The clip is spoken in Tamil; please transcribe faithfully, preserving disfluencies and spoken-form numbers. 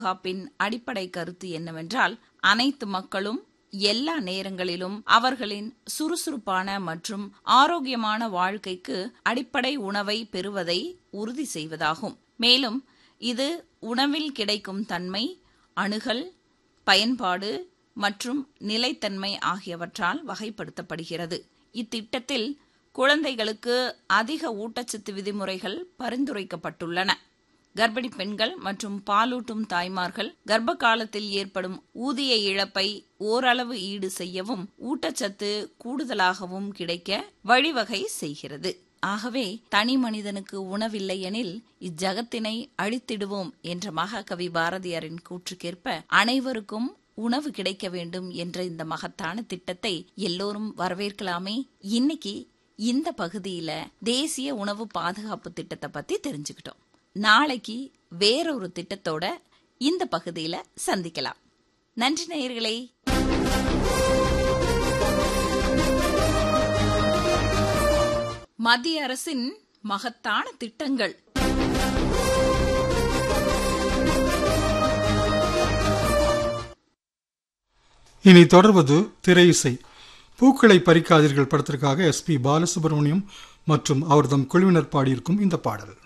பாதுகாப்பின் அடிப்படை கருத்து என்னவென்றால், அனைத்து மக்களும் எல்லா நேரங்களிலும் அவர்களின் சுறுசுறுப்பான மற்றும் ஆரோக்கியமான வாழ்க்கைக்கு அடிப்படை உணவை பெறுவதை உறுதி செய்வதாகும். மேலும் இது உணவில் கிடைக்கும் தன்மை, அணுகல், பயன்பாடு மற்றும் நிலைத்தன்மை ஆகியவற்றால் வகைப்படுத்தப்படுகிறது. இத்திட்டத்தில் குழந்தைகளுக்கு அதிக ஊட்டச்சத்து விதிமுறைகள் பரிந்துரைக்கப்பட்டுள்ளன. கர்ப்பிணி பெண்கள் மற்றும் பாலூட்டும் தாய்மார்கள் கர்ப்ப காலத்தில் ஏற்படும் ஊதிய இழப்பை ஓரளவு ஈடு செய்யவும் ஊட்டச்சத்து கூடுதலாகவும் கிடைக்க வழிவகை செய்கிறது. ஆகவே தனி மனிதனுக்கு உணவில்லை எனில் இஜகத்தினை அழித்திடுவோம் என்ற மகாகவி பாரதியாரின் கூற்றுக்கேற்ப அனைவருக்கும் உணவு கிடைக்க வேண்டும் என்ற இந்த மகத்தான திட்டத்தை எல்லோரும் வரவேற்கலாமே. இன்னைக்கு இந்த பகுதியில தேசிய உணவு பாதுகாப்பு திட்டத்தை பத்தி தெரிஞ்சுக்கிட்டோம். நாளைக்கு வேறொரு திட்டத்தோட இந்த பகுதியில சந்திக்கலாம். நன்றி நேயர்களே. மத்திய அரசின் மகத்தான திட்டங்கள். இனி தொடர்வது திரை இசை. பூக்களை பறிக்காதீர்கள் படத்திற்காக எஸ் பி பாலசுப்ரமணியம் மற்றும் அவர்தம் குழுவினர் பாடியிருக்கும் இந்த பாடல்.